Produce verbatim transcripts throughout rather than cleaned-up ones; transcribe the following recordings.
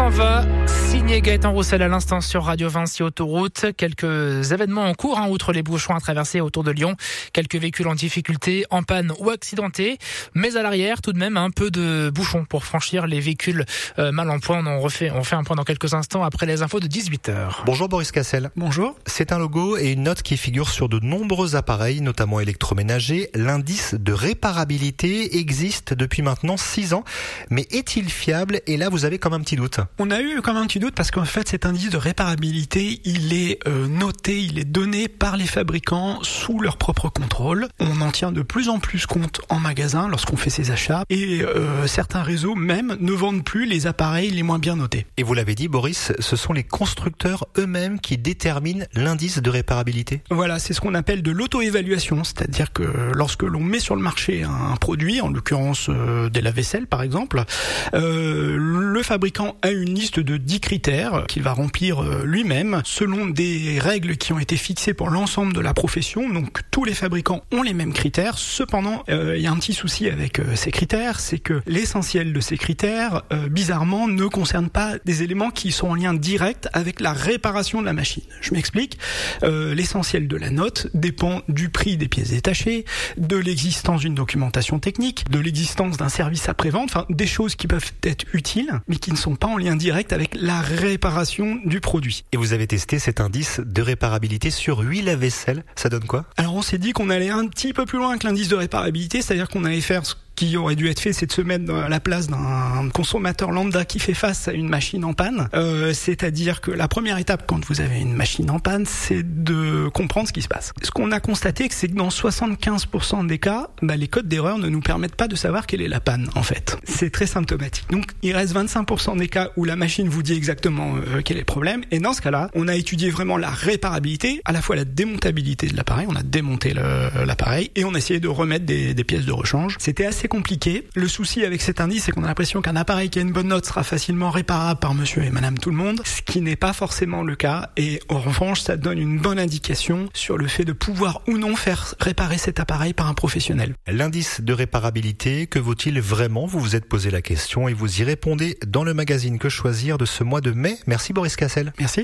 s'en va. Signé Gaëtan Roussel à l'instant sur Radio Vinci Autoroute. Quelques événements en cours, hein, outre les bouchons à traverser autour de Lyon. Quelques véhicules en difficulté, en panne ou accidentés. Mais à l'arrière, tout de même, un peu de bouchons pour franchir les véhicules euh, mal en point. On en refait, on fait un point dans quelques instants après les infos de dix-huit heures. Bonjour Boris Cassel. Bonjour. C'est un logo et une note qui figure sur de nombreux appareils, notamment électroménagers. L'indice de réparabilité existe depuis maintenant six ans. Mais est-il fiable? Et là, vous avez comme un petit doute. On a eu comme un petit doute parce qu'en fait, cet indice de réparabilité, il est euh, noté, il est donné par les fabricants sous leur propre contrôle. On en tient de plus en plus compte en magasin lorsqu'on fait ses achats. Et euh, certains réseaux même ne vendent plus les appareils les moins bien notés. Et vous l'avez dit, Boris, ce sont les constructeurs eux-mêmes qui déterminent l'indice de réparabilité. Voilà, c'est ce qu'on appelle de l'auto-évaluation. C'est-à-dire que lorsque l'on met sur le marché un produit, en l'occurrence euh, des lave-vaisselle par exemple, euh, le fabricant a une liste de dix critères qu'il va remplir lui-même selon des règles qui ont été fixées pour l'ensemble de la profession. Donc tous les fabricants ont les mêmes critères. Cependant, euh, il y a un petit souci avec euh, ces critères, c'est que l'essentiel de ces critères, euh, bizarrement, ne concerne pas des éléments qui sont en lien direct avec la réparation de la machine. Je m'explique. Euh, l'essentiel de la note dépend du prix des pièces détachées, de l'existence d'une documentation technique, de l'existence d'un service après-vente, enfin des choses qui peuvent être utiles, mais qui ne sont pas en lien direct avec la réparation du produit. Et vous avez testé cet indice de réparabilité sur huit lave-vaisselle, ça donne quoi? Alors on s'est dit qu'on allait un petit peu plus loin que l'indice de réparabilité, c'est-à-dire qu'on allait faire ce qui aurait dû être fait, c'est de se mettre à la place d'un consommateur lambda qui fait face à une machine en panne. Euh, c'est-à-dire que la première étape quand vous avez une machine en panne, c'est de comprendre ce qui se passe. Ce qu'on a constaté, c'est que dans soixante-quinze pour cent des cas, bah, les codes d'erreur ne nous permettent pas de savoir quelle est la panne, en fait. C'est très symptomatique. Donc, il reste vingt-cinq pour cent des cas où la machine vous dit exactement euh, quel est le problème. Et dans ce cas-là, on a étudié vraiment la réparabilité, à la fois la démontabilité de l'appareil. On a démonté le, l'appareil et on a essayé de remettre des, des pièces de rechange. C'était assez compliqué. Le souci avec cet indice, c'est qu'on a l'impression qu'un appareil qui a une bonne note sera facilement réparable par monsieur et madame tout le monde, ce qui n'est pas forcément le cas. Et en revanche, ça donne une bonne indication sur le fait de pouvoir ou non faire réparer cet appareil par un professionnel. L'indice de réparabilité, que vaut-il vraiment? Vous vous êtes posé la question et vous y répondez dans le magazine Que choisir de ce mois de mai. Merci Boris Cassel. Merci.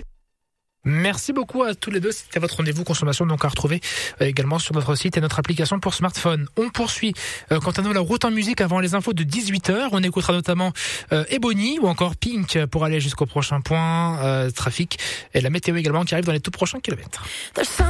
Merci beaucoup à tous les deux. C'était votre rendez-vous consommation, donc à retrouver également sur notre site et notre application pour smartphone. On poursuit euh, quant à nous la route en musique avant les infos de dix-huit heures. On écoutera notamment euh, Ebony ou encore Pink pour aller jusqu'au prochain point. Euh, trafic et la météo également qui arrive dans les tout prochains kilomètres.